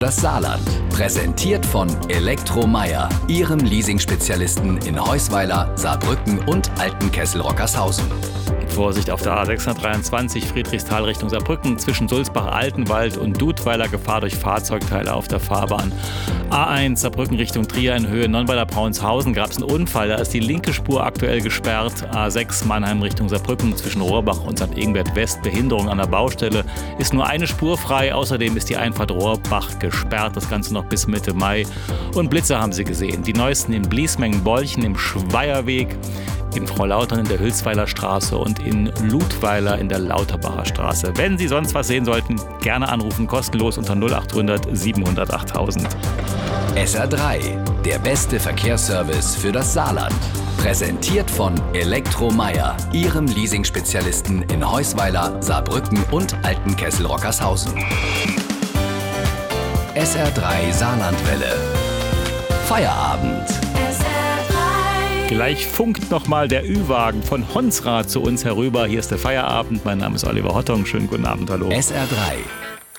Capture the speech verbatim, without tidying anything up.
Das Saarland. Präsentiert von Elektromeier, Ihrem Leasing-Spezialisten in Heusweiler, Saarbrücken und Altenkessel-Rockershausen. Vorsicht auf der A sechshundertdreiundzwanzig Friedrichsthal Richtung Saarbrücken zwischen Sulzbach-Altenwald und Dudweiler Gefahr durch Fahrzeugteile auf der Fahrbahn. A eins Saarbrücken Richtung Trier in Höhe Nonnweiler-Braunshausен gab es einen Unfall, da ist die linke Spur aktuell gesperrt. A sechs Mannheim Richtung Saarbrücken zwischen Rohrbach und Sankt Ingbert West Behinderung an der Baustelle. Ist nur eine Spur frei, außerdem ist die Einfahrt Rohrbach gesperrt, das Ganze noch bis Mitte Mai. Und Blitze haben Sie gesehen, die neuesten in Bliesmengen-Bolchen im Schweierweg, in Frohlautern in der Hülsweiler Straße und in Ludweiler in der Lauterbacher Straße. Wenn Sie sonst was sehen sollten, gerne anrufen, kostenlos unter null acht hundert siebenhundert achttausend. S R drei, der beste Verkehrsservice für das Saarland. Präsentiert von Elektromeier, Ihrem Leasing-Spezialisten in Heusweiler, Saarbrücken und Altenkessel-Rockershausen. S R drei Saarlandwelle. Feierabend. Gleich funkt nochmal der Ü-Wagen von Honsrad zu uns herüber. Hier ist der Feierabend. Mein Name ist Oliver Hottong. Schönen guten Abend, hallo. S R drei.